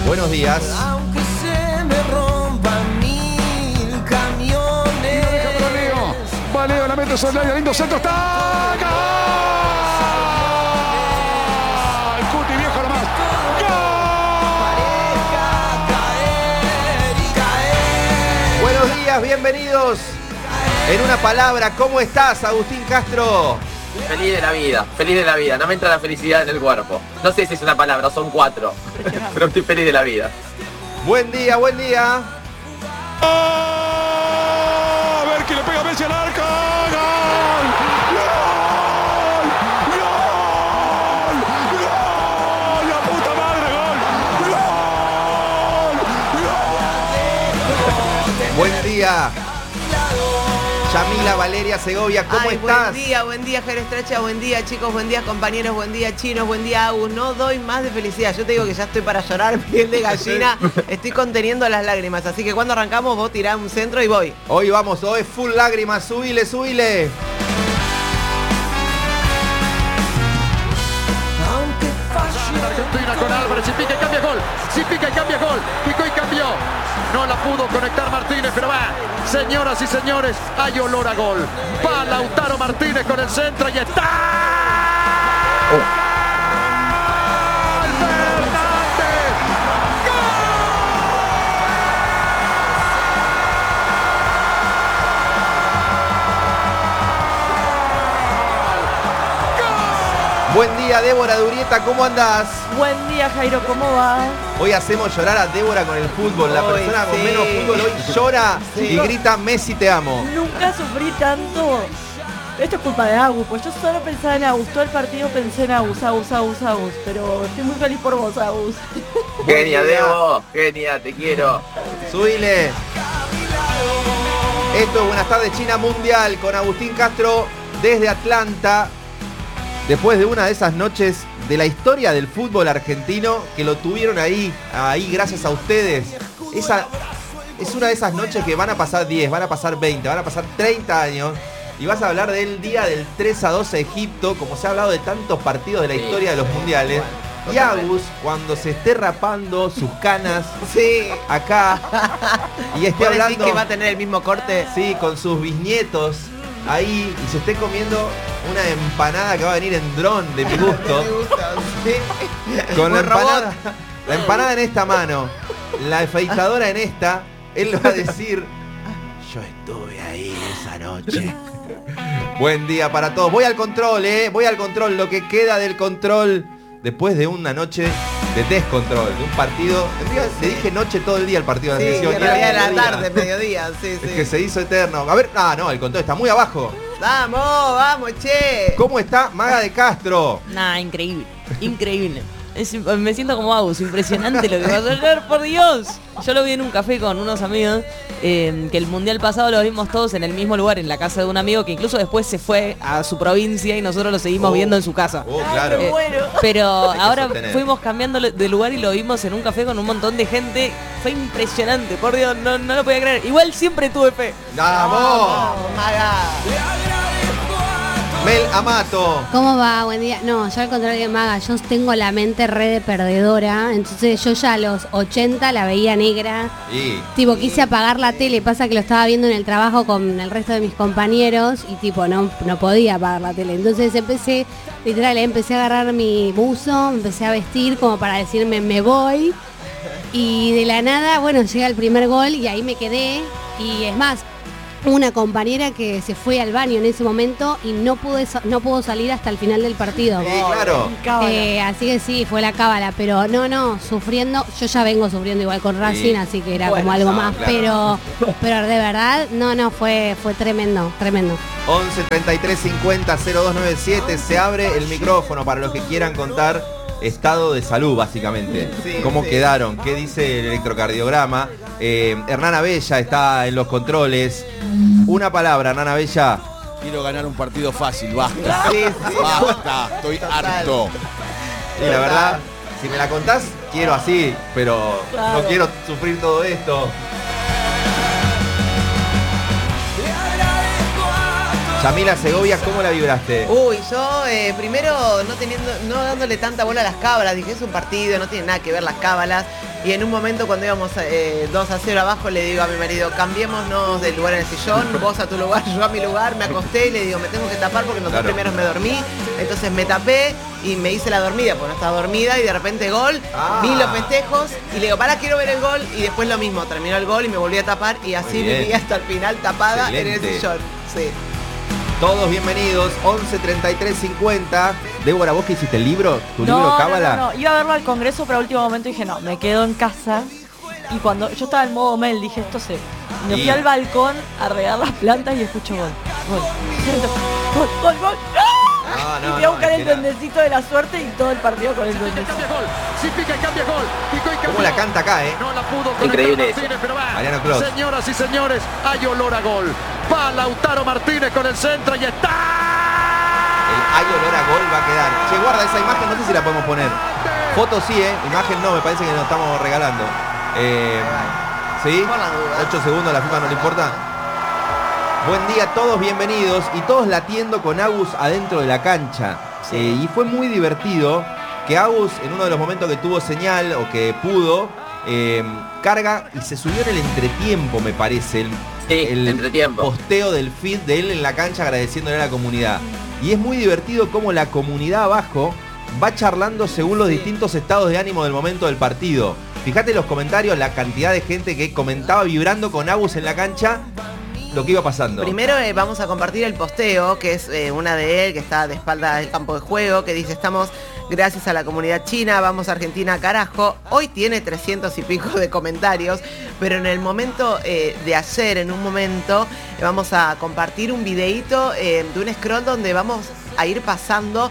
Buenos días. Aunque se me rompan 1000 camiones. Valeo, la mete Solari, lindo centro, está. ¡Gol! Cuti, viejo nomás. Caer. Buenos días, bienvenidos. En una palabra, ¿cómo estás, Agustín Castro? Feliz de la vida, no me entra la felicidad en el cuerpo. No sé si es una palabra, son 4, pero estoy feliz de la vida. Buen día, buen día. A ver que le pega Messi al arco. ¡Gol! ¡Gol! ¡Gol! ¡Gol! ¡La puta madre! ¡Gol! ¡Gol! Buen día. Yamila Valeria Segovia, ¿cómo estás? Buen día, Jerez Tracha, buen día, chicos, buen día, compañeros, buen día, chinos, buen día, Agus. No doy más de felicidad. Yo te digo que ya estoy para llorar, piel de gallina. Estoy conteniendo las lágrimas. Así que cuando arrancamos, vos tirás un centro y voy. Hoy vamos, hoy full lágrimas, subile, subile. Aunque falle. Argentina con Álvarez, si pica y cambia gol. Si pica y cambia gol. Picó y cambió. No la pudo conectar Martínez, pero va. Señoras y señores, hay olor a gol. Va Lautaro Martínez con el centro y está. ¡Fernández! Buen día, Débora Durieta, ¿cómo andás? Buen día, Jairo, ¿cómo va? Hoy hacemos llorar a Débora con el fútbol. La Hoy persona con sí. menos fútbol hoy llora Sí. y grita Messi te amo. Nunca sufrí tanto. Esto es culpa de Agus, pues yo solo pensaba en Agus. Todo el partido pensé en Agus. Pero estoy muy feliz por vos, Agus. Genia, Debo, genia, te quiero. Subile. Esto es Buenas tardes China Mundial con Agustín Castro desde Atlanta. Después de una de esas noches de la historia del fútbol argentino que lo tuvieron ahí gracias a ustedes. Esa es una de esas noches que van a pasar 10, van a pasar 20, van a pasar 30 años. Y vas a hablar del día del 3-2 a Egipto, como se ha hablado de tantos partidos de la historia de los mundiales. Y Agus, cuando se esté rapando sus canas Sí. acá y esté ¿Vos decís hablando que va a tener el mismo corte? sí, con sus bisnietos ahí y se esté comiendo una empanada que va a venir en dron de mi gusto. Me gusta, sí. Con la Un robot. empanada en esta mano, la afeitadora en esta, él va a decir, yo estuve ahí esa noche. Buen día para todos. Voy al control, voy al control, lo que queda del control después de una noche de descontrol, de un partido. En realidad, le dije noche todo el día al partido de la Sí, selección. en y era realidad era mediodía. tarde, mediodía, sí, Es sí. que se hizo eterno. A ver, no, el control está muy abajo. Vamos, che. ¿Cómo está Maga de Castro? Nah, increíble. Me siento como Agus, impresionante lo que pasó ayer, por Dios. Yo lo vi en un café con unos amigos, que el mundial pasado lo vimos todos en el mismo lugar, en la casa de un amigo que incluso después se fue a su provincia y nosotros lo seguimos viendo en su casa. Claro. Pero Hay que ahora sostener. fuimos cambiando de lugar y lo vimos en un café con un montón de gente. Fue impresionante, por Dios, no lo podía creer. Igual siempre tuve fe. ¡Vamos! Vamos, Maga. Mel Amato. ¿Cómo va? Buen día. No, yo al contrario de Maga, yo tengo la mente re de perdedora, entonces yo ya a los 80 la veía negra. Y Tipo, quise apagar la tele, pasa que lo estaba viendo en el trabajo con el resto de mis compañeros y tipo, no podía apagar la tele. Entonces empecé a agarrar mi buzo, me empecé a vestir como para decirme me voy. Y de la nada, bueno, llega el primer gol y ahí me quedé. Y es más, una compañera que se fue al baño en ese momento y no pudo salir hasta el final del partido. sí, claro. Así que sí, fue la cábala, pero no, sufriendo, yo ya vengo sufriendo igual con Racing, así que era como algo más, claro. pero de verdad, fue tremendo. 11 33 50 0297. Se abre el micrófono para los que quieran contar estado de salud, básicamente. Sí, ¿Cómo sí. quedaron? ¿Qué dice el electrocardiograma? Hernán Bella está en los controles. Una palabra, Hernán Bella. Quiero ganar un partido fácil, basta. Sí, sí. Basta, estoy Total. harto. Y la verdad, si me la contás, quiero así, pero Claro. no quiero sufrir todo esto. Le agradezco a Yamila Segovia, ¿cómo la vibraste? Uy, yo primero no dándole tanta bola a las cábalas, dije es un partido, no tiene nada que ver las cábalas. Y en un momento cuando íbamos 2-0 abajo le digo a mi marido, cambiémonos de lugar en el sillón, vos a tu lugar, yo a mi lugar, me acosté y le digo, me tengo que tapar porque en los dos primeros me dormí. Entonces me tapé y me hice la dormida, porque no estaba dormida y de repente gol, vi los festejos y le digo, quiero ver el gol y después lo mismo, terminó el gol y me volví a tapar y así viví hasta el final tapada en el sillón. Sí. Todos bienvenidos, 11 33 50. Débora, ¿vos qué hiciste? ¿El libro? ¿Tu libro Cábala? No, iba a verlo al Congreso, pero a último momento dije, no, me quedo en casa. Y cuando yo estaba en modo Mel, dije, esto sé. Me fui al balcón a regar las plantas y escucho gol. Gol. Y fui a buscar el duendecito de la suerte y todo el partido con el duendecito. Si pica y cambia gol. Picó y cambió. ¿Cómo la canta acá, No la pudo conectar Increíble Martínez, pero va. Mariano Clos. Señoras y señores, hay olor a gol. Va Lautaro Martínez con el centro y está. Hay olor a gol, va a quedar. Che, guarda esa imagen, no sé si la podemos poner. Foto sí, imagen no, me parece que nos estamos regalando. ¿Sí? 8 segundos, la FIFA no le importa. Buen día a todos, bienvenidos. Y todos latiendo con Agus adentro de la cancha. Y fue muy divertido que Agus, en uno de los momentos que tuvo señal o que pudo, carga y se subió en el entretiempo, me parece. El entretiempo. Posteo del feed de él en la cancha agradeciéndole a la comunidad. Y es muy divertido cómo la comunidad abajo va charlando según los distintos estados de ánimo del momento del partido. Fíjate en los comentarios la cantidad de gente que comentaba vibrando con Agus en la cancha lo que iba pasando. Primero vamos a compartir el posteo, que es una de él, que está de espalda del campo de juego, que dice, estamos gracias a la comunidad china, vamos a Argentina, carajo. Hoy tiene 300 y pico de comentarios, pero en el momento de ayer, en un momento, vamos a compartir un videíto de un scroll donde vamos a ir pasando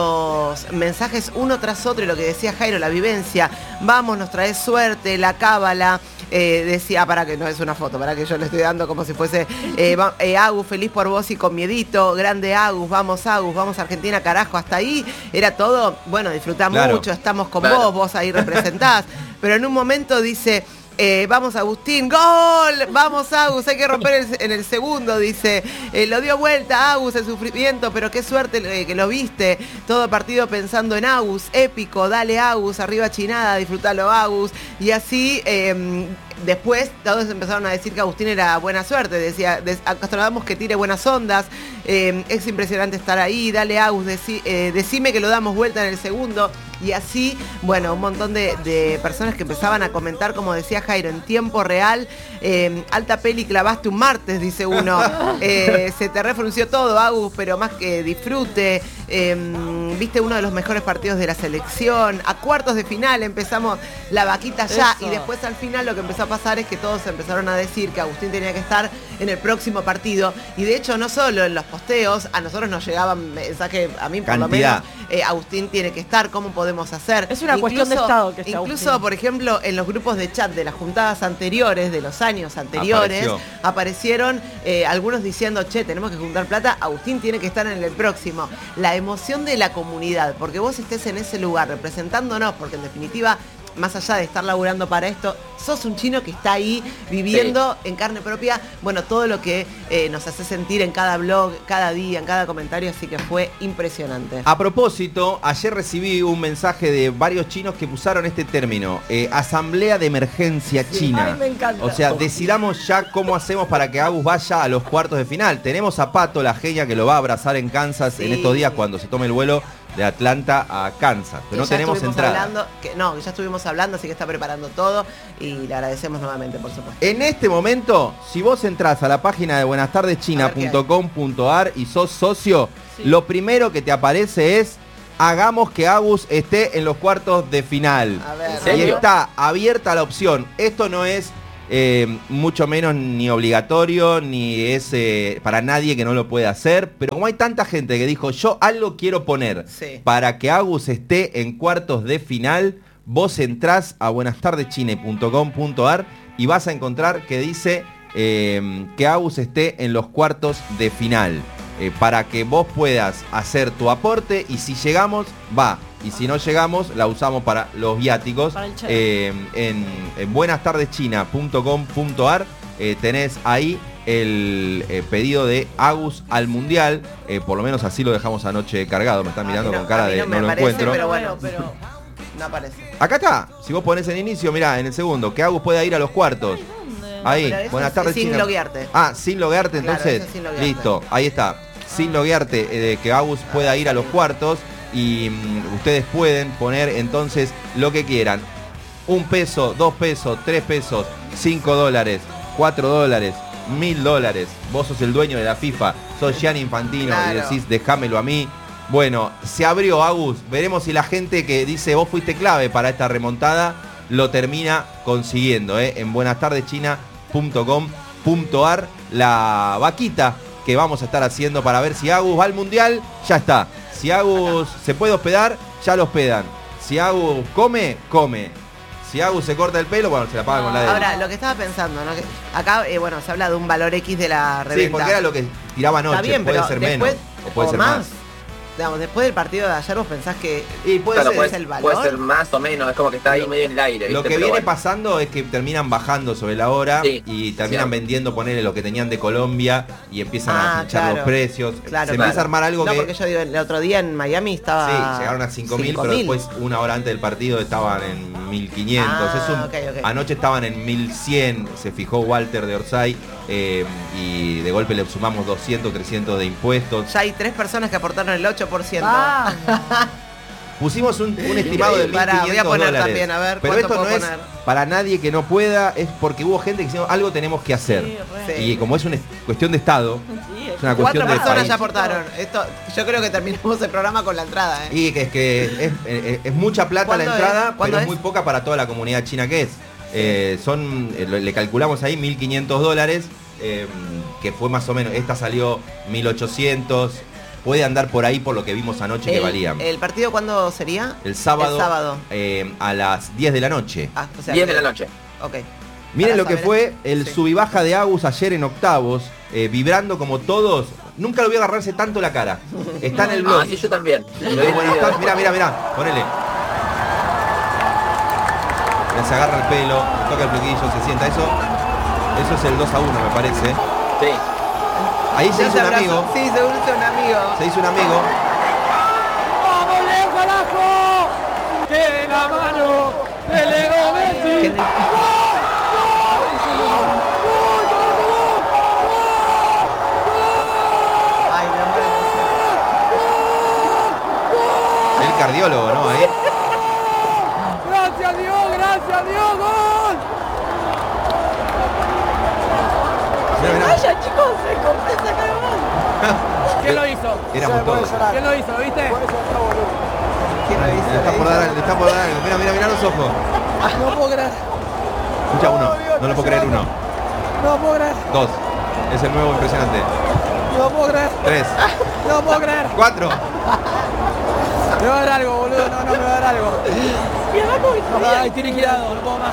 los mensajes uno tras otro, y lo que decía Jairo, la vivencia, vamos, nos trae suerte, la cábala. Decía, para que no es una foto, para que yo le estoy dando como si fuese Agus, feliz por vos y con miedito, grande Agus, vamos Argentina, carajo, hasta ahí era todo, bueno, disfrutá mucho, estamos con vos ahí representás, pero en un momento dice, vamos Agustín, gol, vamos Agus, hay que romper en el segundo, dice, lo dio vuelta Agus, el sufrimiento, pero qué suerte que lo viste, todo partido pensando en Agus, épico, dale Agus, arriba Chinada, disfrutalo Agus, y así después todos empezaron a decir que Agustín era buena suerte, decía, acostumbramos que tire buenas ondas, es impresionante estar ahí, dale Agus, decime que lo damos vuelta en el segundo. Y así, bueno, un montón de personas que empezaban a comentar, como decía Jairo, en tiempo real. Alta peli, clavaste un martes, dice uno. Se te refrunció todo, Agus, pero más que disfrute. Viste uno de los mejores partidos de la selección. A cuartos de final empezamos la vaquita ya. Eso. Y después al final lo que empezó a pasar es que todos empezaron a decir que Agustín tenía que estar en el próximo partido. Y de hecho, no solo en los posteos, a nosotros nos llegaban mensajes, a mí por lo menos, Agustín tiene que estar, ¿cómo podemos hacer? Es una cuestión de estado que está Incluso, Agustín. por ejemplo, en los grupos de chat de las juntadas anteriores, de los años anteriores, aparecieron algunos diciendo, che, tenemos que juntar plata, Agustín tiene que estar en el próximo. La emoción de la comunidad, porque vos estés en ese lugar representándonos, porque en definitiva, más allá de estar laburando para esto, sos un chino que está ahí viviendo en carne propia, bueno, todo lo que nos hace sentir en cada blog, cada día, en cada comentario, así que fue impresionante. A propósito, ayer recibí un mensaje de varios chinos que usaron este término, asamblea de emergencia china. Ay, me encanta. O sea, decidamos ya cómo hacemos para que Agus vaya a los cuartos de final. Tenemos a Pato, la genia, que lo va a abrazar en Kansas en estos días cuando se tome el vuelo de Atlanta a Kansas, pero no tenemos entrada. Ya estuvimos hablando, así que está preparando todo y le agradecemos nuevamente, por supuesto. En este momento, si vos entrás a la página de buenastardechina.com.ar y sos socio, lo primero que te aparece es hagamos que Agus esté en los cuartos de final. A ver. Y está abierta la opción. Esto no es mucho menos ni obligatorio, ni es para nadie que no lo pueda hacer, pero como hay tanta gente que dijo, yo algo quiero poner para que Agus esté en cuartos de final, vos entrás a buenastardechina.com.ar y vas a encontrar que dice que Agus esté en los cuartos de final, para que vos puedas hacer tu aporte, y si llegamos, va. Y si no llegamos, la usamos para los viáticos. Para el en buenastardechina.com.ar tenés ahí el pedido de Agus al Mundial. Por lo menos así lo dejamos anoche cargado. Me están mirando con cara de no lo aparece, encuentro. Pero bueno, no aparece. Acá está. Si vos pones en inicio, mirá, en el segundo, que Agus pueda ir a los cuartos. Ahí, Pero eso buenas es tardes, sin China. loguearte. Ah, sin loguearte, Claro, entonces. eso es sin loguearte. Listo, ahí está. Sin loguearte, que Agus pueda ir a los cuartos. Y ustedes pueden poner entonces lo que quieran. 1 peso, 2 pesos, 3 pesos, 5 dólares, 4 dólares, $1000. Vos sos el dueño de la FIFA, sos Gianni Infantino Claro. y decís, déjamelo a mí. Bueno, se abrió, Agus. Veremos si la gente que dice vos fuiste clave para esta remontada lo termina consiguiendo, en buenastardechina.com.ar. La vaquita que vamos a estar haciendo para ver si Agus va al Mundial, ya está. Si Agus se puede hospedar, ya lo hospedan. Si Agus come, come. Si Agus se corta el pelo, bueno, se la paga con la de él. Ahora, lo que estaba pensando, ¿no? Que acá, bueno, se habla de un valor X de la reventa. Sí, porque era lo que tiraba anoche. Está bien, puede pero ser después, menos o puede ser más. Digamos, después del partido de ayer vos pensás que Y puede Claro, ser. puede, es el valor. puede ser más o menos, es como que está ahí medio en el aire. Lo ¿viste? que Pero viene bueno. pasando es que terminan bajando sobre la hora Sí, y terminan sí. vendiendo, ponerle lo que tenían de Colombia y empiezan a hinchar claro. los precios. Claro, se claro. empieza a armar algo no, que... porque yo digo, el otro día en Miami estaba... Sí, llegaron a 5.000, pero después una hora antes del partido estaban en 1.500. Ah, ok. Anoche estaban en 1.100, se fijó Walter de Orsay y de golpe le sumamos 200, 300 de impuestos. Ya hay 3 personas que aportaron el 8%. Vamos. Pusimos un estimado de 1.500 Pará, voy a poner dólares. también, a ver, pero ¿cuánto esto no puedo es poner? para nadie que no pueda, es porque hubo gente que dijo algo tenemos que hacer. Sí, re. Sí. Y como es una cuestión de Estado, Sí, es una 4 cuestión de personas país. ya aportaron. Esto, yo creo que terminamos el programa con la entrada, ¿eh? Y que es mucha plata la ¿Cuándo entrada, es? pero ¿Cuándo es es? muy poca para toda la comunidad china que es. Le calculamos ahí 1.500 dólares, que fue más o menos, esta salió 1.800, puede andar por ahí por lo que vimos anoche que valían. ¿El partido cuándo sería? El sábado, El sábado. A las 10 de la noche. Ah, o sea 10 que- de la noche. Ok. Miren Para lo que saber fue esto. el Sí. sub y baja de Agus ayer en octavos, vibrando como todos. Nunca lo vi agarrarse tanto la cara. Está en el blog. Ah, sí, yo también. Lo vi en el video. Mirá, ponele. Se agarra el pelo, toca el flequillo, se sienta. Eso es el 2-1, me parece. Sí. Ahí se Ya hizo se un abrazó. amigo. Sí, seguro es un amigo. Se hizo un amigo. ¡Vamos, Leo, carajo! ¡Que la mano de Leo Messi! Ay, me muero de emoción. El cardiólogo, ¿no? Ahí. ¡Gracias, Dios! ¡Gracias, Dios! ¡Gol! Mirá. Vaya, chicos, se corta esa cara. ¿Quién lo hizo? Éramos todos. ¿Quién lo hizo? ¿Lo viste? ¿Quién lo hizo? Le está por dar algo. Mirá los ojos. No puedo creer. Escucha, 1. No lo puedo creer, 1. No puedo creer. 2. Es el nuevo impresionante. No puedo creer. 3. No puedo creer. 4. Me va a dar algo, boludo. No, me va a dar algo. Ay, tiene cuidado, no puedo más.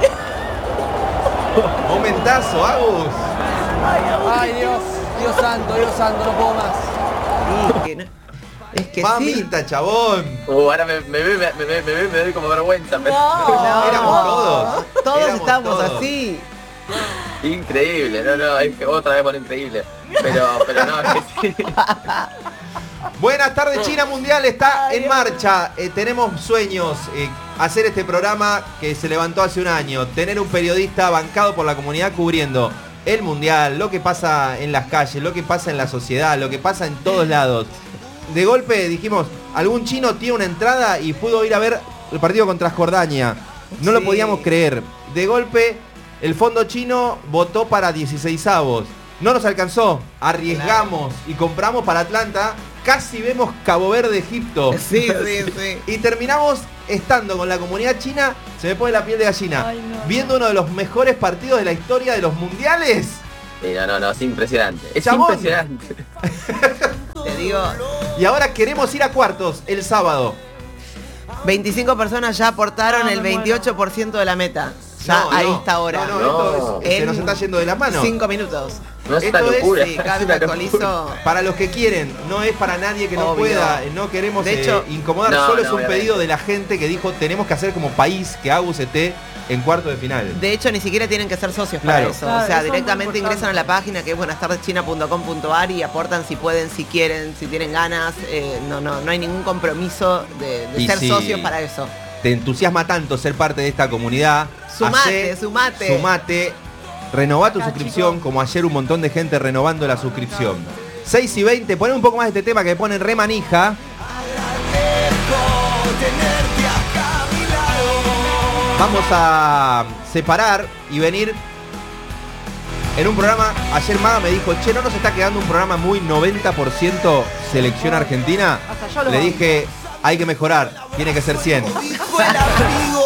Momentazo, Agus. Ay, Dios santo, no puedo más. Sí, que no- Es que sí. Mamita, chabón. Ahora me doy como vergüenza. No, Éramos todos. Todos Éramos estamos todos. así. Increíble, no, es que otra vez por increíble. Pero no, es que sí. Buenas tardes, China Mundial está en marcha. Tenemos sueños, hacer este programa que se levantó hace un año, tener un periodista bancado por la comunidad cubriendo el Mundial, lo que pasa en las calles, lo que pasa en la sociedad, lo que pasa en todos lados. De golpe dijimos, algún chino tiene una entrada y pudo ir a ver el partido contra Jordania. No lo Sí. podíamos creer. De golpe, el fondo chino votó para 16avos. No nos alcanzó. Arriesgamos y compramos para Atlanta. Casi vemos Cabo Verde, Egipto. Sí. Y terminamos estando con la comunidad china. Se me pone la piel de gallina. Ay, no. Viendo uno de los mejores partidos de la historia de los mundiales. Sí, no, es impresionante. Es Chabón. impresionante. Te digo, Y ahora queremos ir a cuartos el sábado. 25 personas ya aportaron No, el me muero. 28% de la meta. Ya a esta hora. Esto se nos está yendo de las manos. 5 minutos. No es una locura. Sí, Gaby alcoholizó. Para los que quieren, no es para nadie que no Obvio. pueda, no queremos De hecho, incomodar, no, solo es un obviamente. pedido de la gente que dijo tenemos que hacer como país que Agus esté en cuarto de final. De hecho, ni siquiera tienen que ser socios Claro. para eso. Claro, O sea, eso es directamente muy ingresan importante. a la página que es buenastareschina.com.ar y aportan si pueden, si quieren, si tienen ganas. No hay ningún compromiso de Y ser si socios para eso. te entusiasma tanto ser parte de esta comunidad, Sumate, sumate. Sumate, renová tu suscripción, como ayer un montón de gente renovando la suscripción. 6 y 20, poné un poco más de este tema que ponen re manija. Vamos a separar y venir en un programa. Ayer Maga me dijo, che, ¿no nos está quedando un programa muy 90% selección argentina? Hasta yo lo Le banco. dije, hay que mejorar, tiene que ser 100. Dijo el amigo